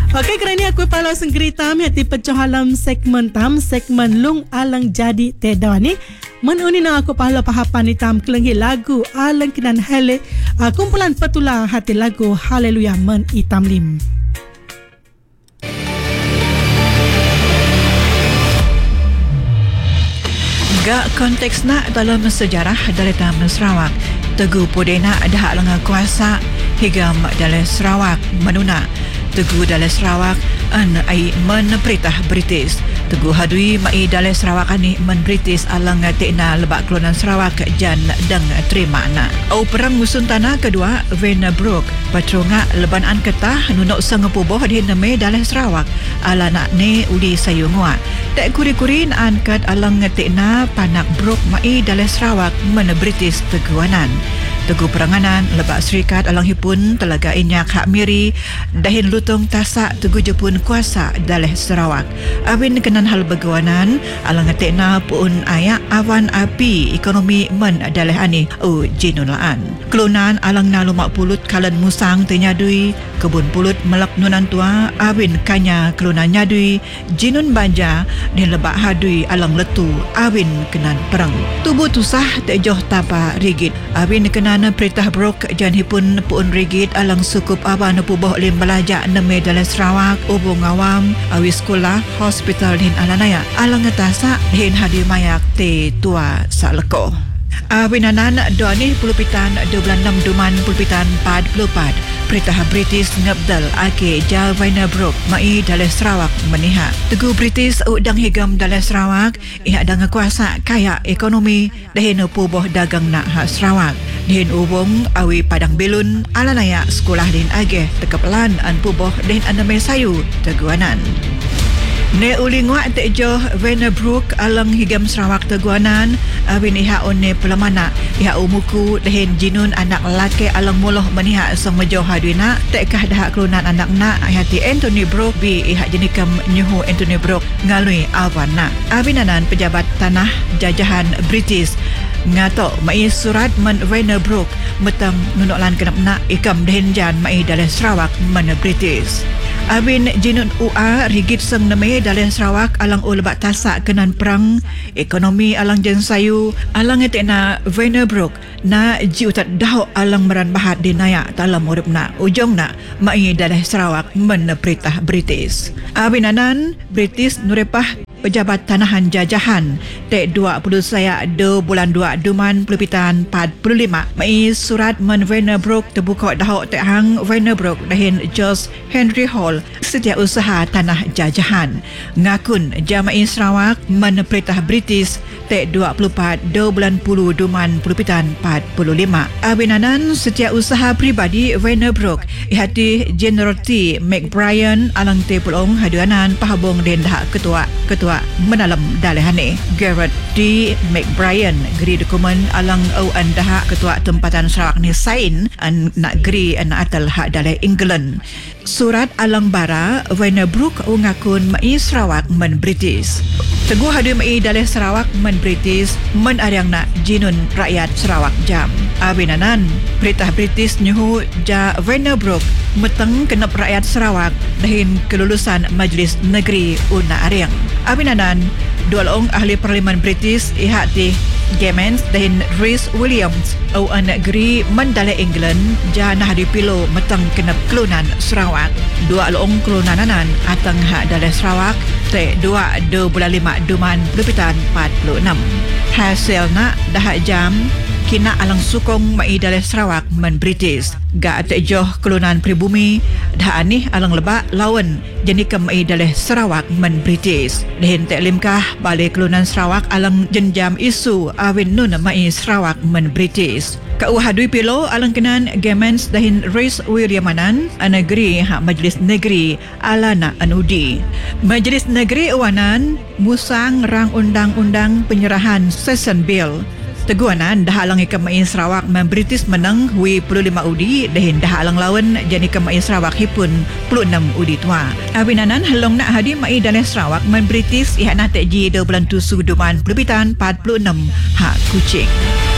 Okey, kerana aku palau senggeri tam hati pecah alam segmen lung alang jadi teda ni. Menuni na aku palau pahapan hitam kelenggi lagu alang kenan hele kumpulan petulang hati lagu Haleluya men hitam lim. Gak konteks nak dalam sejarah dari Taman Sarawak, Teguh Pudena dah lenga kuasa hingga dalam Sarawak menuna. Teguh dalam Sarawak ai men perintah British. Teguh hadui mai dalam Sarawak ani men British alang tekna lebak kelunan Sarawak jan deng terima na. Au perang musun tanah kedua Venebrook patronga lebanan ketah nunok sangepuboh di neme dalam Sarawak ala nak ne uli sayungwa. Tak kuri-kurin angkat alang tekna panak brok mai dalam Sarawak men British teguanan. Teguh peranganan lebak serikat alang hipun telaga inyak hak miri dahin lutong tasak teguh jepun kuasa dalam Sarawak. Awin kenan hal begawanan alang tekna pun ayak awan api ekonomi men dalam ani jinulaan. Kelunan alang na lumak pulut kalan musang tenyadui kebun pulut melak nunan tua awin kanya kelunan nyadui jinun banja dan lebak hadui alang letu awin kenan perang. Tubuh tusah tejoh tapa rigid awin kenan perintah brok janhipun puun rigid alang sukup awan puboh lim belajak neme dalam Sarawak ubung awam awi sekolah hospital din alanaya alang ngetasak din hadir mayak te tua saleko. Awinanan doa ni pulupitan 26 duman pulupitan 44 perintah British ngabdal ake ja Venebrook mai dalam Sarawak meniha. Teguh British udang higam dalam Sarawak iha dang kuasa kaya ekonomi dahin puboh dagang nak hak Sarawak. Dihin ubong awi padang belun alanaya sekolah din ageh tekapelan an puboh din aname sayu teguanan. Ne uli nguak tejoh Venebrook alang higam Sarawak teguanan awin iha one pelamana iha umuku dahin jinun anak laki alang moloh meniha sang mejoh haduina tekkah dah kelunan anak nak hati Anthony Brooke bi iha jenikam nyuhu Anthony Brooke ngalui awan nak awinanan pejabat tanah jajahan British ngatok mai surat men Venebrook metang nunoklan kenap nak ikam dahin jan mai dalam Sarawak men British. Awin jinun UA rigid sang neme dalam Sarawak alang ulebak tasak kenan perang ekonomi alang jen sayu alang etekna Venebrook na jiutat dahok alang meran bahat dinaya dalam urip na ujung na mai dalam Sarawak men perintah British. Awinanan British nurepah pejabat tanahan jajahan tek 20 saya 2 bulan 2 duman pulupitan 45 mai surat men Venebrook terbuka dahok tek hang Venebrook dahin George Henry Hall setiausaha tanah jajahan ngakun jama'i Sarawak men perintah British tek 24 2 bulan 10 duman pulupitan 45 awinanan setiausaha pribadi Venebrook ihati General T. McBrien alang te pulong haduanan pahabong den dah ketua menalam dalihane Garrett D. McBrien geri dokumen alang an dah ketua tempatan Sarawak ni sain an nak geri an atal hak dalih England surat alang bara Venebrook ngakun mai Sarawak men British. Teguh hadu mai dalih Sarawak men British men ariang nak jinun rakyat Sarawak jam. Awinanan perintah British nyuhu ja Venebrook meteng kenep rakyat Sarawak dahin kelulusan Majlis Negeri una ariang. Awinanan dua long ahli parlimen British ihati Gemens dahin Rhys Williams au negeri mendale England ja nah dipilo meteng kenep kelunan Sarawak. Dua long kelunananan atang hak dalih Sarawak te 2 bulan 5 duman pulupitan 46. Hasilna dah jam kina alang sukong mai dalih Sarawak men British. Ga tejoh kelunan pribumi dah anih alang lebak lawan jenikam mai dalih Sarawak men British. Dahin tek limkah balik kelunan Sarawak alang jenjam isu awin nun mai Sarawak men British. Ka hadui pilo alang kenan Gemens dahin Rhys Williamanan negeri hak Majlis Negeri alana anudi. Majlis Negeri Awanan musang rang undang-undang penyerahan Session Bill. Teguanan dah alang ikam mai Sarawak men British menang hui 25 udi dahin dah alang lawan jani ikam mai Sarawak hipun 26 udi tua. Awinanan halong nak hadi mai dalam Sarawak men British ihat nak tekji 2 bulan 7 duman pulupitan 46 hak Kuching.